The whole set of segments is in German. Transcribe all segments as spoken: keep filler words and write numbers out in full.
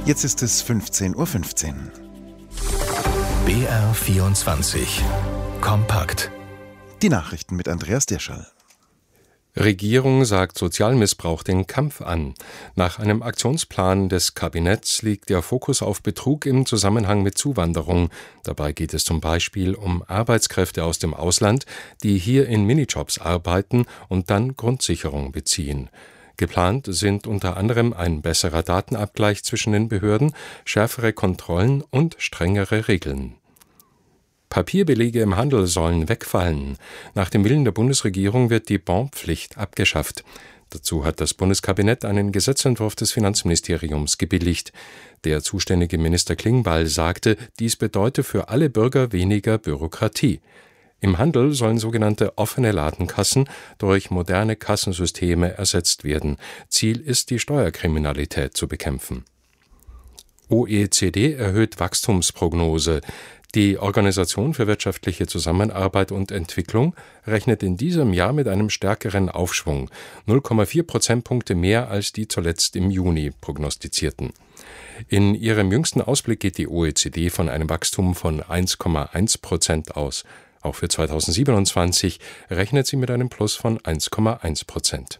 Jetzt ist es fünfzehn Uhr fünfzehn. B R vierundzwanzig. Kompakt. Die Nachrichten mit Andreas Dirschall. Regierung sagt Sozialmissbrauch den Kampf an. Nach einem Aktionsplan des Kabinetts liegt der Fokus auf Betrug im Zusammenhang mit Zuwanderung. Dabei geht es zum Beispiel um Arbeitskräfte aus dem Ausland, die hier in Minijobs arbeiten und dann Grundsicherung beziehen. Geplant sind unter anderem ein besserer Datenabgleich zwischen den Behörden, schärfere Kontrollen und strengere Regeln. Papierbelege im Handel sollen wegfallen. Nach dem Willen der Bundesregierung wird die Bonpflicht abgeschafft. Dazu hat das Bundeskabinett einen Gesetzentwurf des Finanzministeriums gebilligt. Der zuständige Minister Klingbeil sagte, dies bedeute für alle Bürger weniger Bürokratie. Im Handel sollen sogenannte offene Ladenkassen durch moderne Kassensysteme ersetzt werden. Ziel ist, die Steuerkriminalität zu bekämpfen. O E C D erhöht Wachstumsprognose. Die Organisation für wirtschaftliche Zusammenarbeit und Entwicklung rechnet in diesem Jahr mit einem stärkeren Aufschwung, null Komma vier Prozentpunkte mehr als die zuletzt im Juni prognostizierten. In ihrem jüngsten Ausblick geht die O E C D von einem Wachstum von eins Komma eins Prozent aus. Auch für zweitausendsiebenundzwanzig rechnet sie mit einem Plus von eins Komma eins Prozent.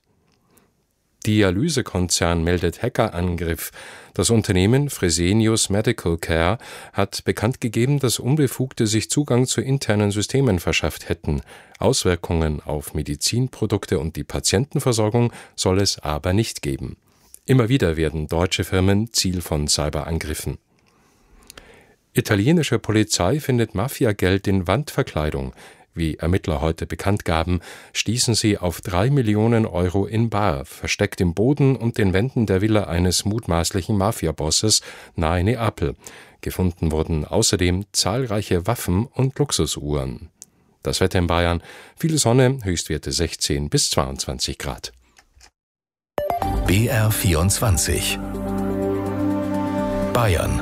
Dialysekonzern meldet Hackerangriff. Das Unternehmen Fresenius Medical Care hat bekannt gegeben, dass Unbefugte sich Zugang zu internen Systemen verschafft hätten. Auswirkungen auf Medizinprodukte und die Patientenversorgung soll es aber nicht geben. Immer wieder werden deutsche Firmen Ziel von Cyberangriffen. Italienische Polizei findet Mafiageld in Wandverkleidung. Wie Ermittler heute bekannt gaben, stießen sie auf drei Millionen Euro in bar, versteckt im Boden und den Wänden der Villa eines mutmaßlichen Mafiabosses nahe Neapel. Gefunden wurden außerdem zahlreiche Waffen und Luxusuhren. Das Wetter in Bayern: viel Sonne, Höchstwerte sechzehn bis zweiundzwanzig Grad. B R vierundzwanzig. Bayern.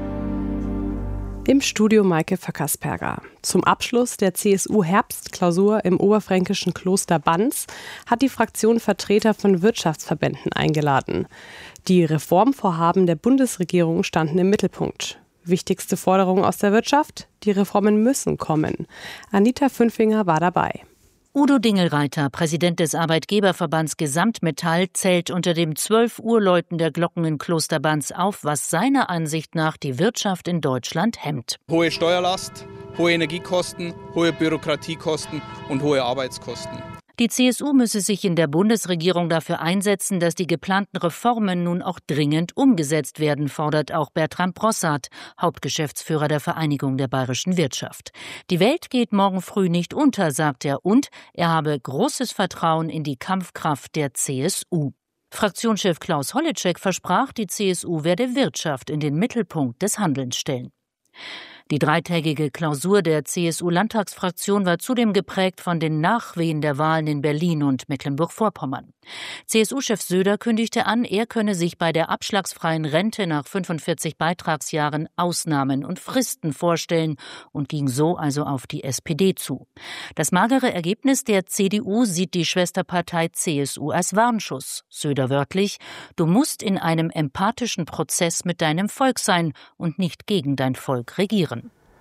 Im Studio Maike Fackersperger. Zum Abschluss der C S U-Herbstklausur im oberfränkischen Kloster Banz hat die Fraktion Vertreter von Wirtschaftsverbänden eingeladen. Die Reformvorhaben der Bundesregierung standen im Mittelpunkt. Wichtigste Forderung aus der Wirtschaft? Die Reformen müssen kommen. Anita Fünfinger war dabei. Udo Dingelreiter, Präsident des Arbeitgeberverbands Gesamtmetall, zählt unter dem zwölf Uhr Läuten der Glocken in Kloster Banz auf, was seiner Ansicht nach die Wirtschaft in Deutschland hemmt. Hohe Steuerlast, hohe Energiekosten, hohe Bürokratiekosten und hohe Arbeitskosten. Die C S U müsse sich in der Bundesregierung dafür einsetzen, dass die geplanten Reformen nun auch dringend umgesetzt werden, fordert auch Bertram Brossart, Hauptgeschäftsführer der Vereinigung der bayerischen Wirtschaft. Die Welt geht morgen früh nicht unter, sagt er, und er habe großes Vertrauen in die Kampfkraft der C S U. Fraktionschef Klaus Holleczek versprach, die C S U werde Wirtschaft in den Mittelpunkt des Handelns stellen. Die dreitägige Klausur der C S U-Landtagsfraktion war zudem geprägt von den Nachwehen der Wahlen in Berlin und Mecklenburg-Vorpommern. C S U-Chef Söder kündigte an, er könne sich bei der abschlagsfreien Rente nach fünfundvierzig Beitragsjahren Ausnahmen und Fristen vorstellen und ging so also auf die S P D zu. Das magere Ergebnis der C D U sieht die Schwesterpartei C S U als Warnschuss. Söder wörtlich: Du musst in einem empathischen Prozess mit deinem Volk sein und nicht gegen dein Volk regieren.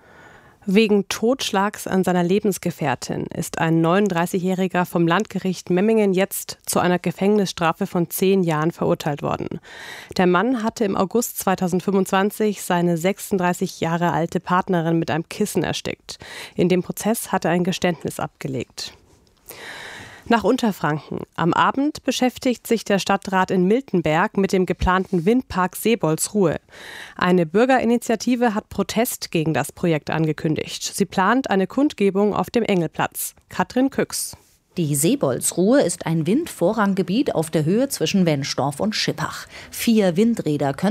Wegen Totschlags an seiner Lebensgefährtin ist ein neununddreißigjähriger vom Landgericht Memmingen jetzt zu einer Gefängnisstrafe von zehn Jahren verurteilt worden. Der Mann hatte im August zweitausendfünfundzwanzig seine sechsunddreißig Jahre alte Partnerin mit einem Kissen erstickt. In dem Prozess hat er ein Geständnis abgelegt. Nach Unterfranken. Am Abend beschäftigt sich der Stadtrat in Miltenberg mit dem geplanten Windpark Seebolsruhe. Eine Bürgerinitiative hat Protest gegen das Projekt angekündigt. Sie plant eine Kundgebung auf dem Engelplatz. Katrin Küchs. Die Seebolsruhe ist ein Windvorranggebiet auf der Höhe zwischen Wennstorf und Schippach. Vier Windräder können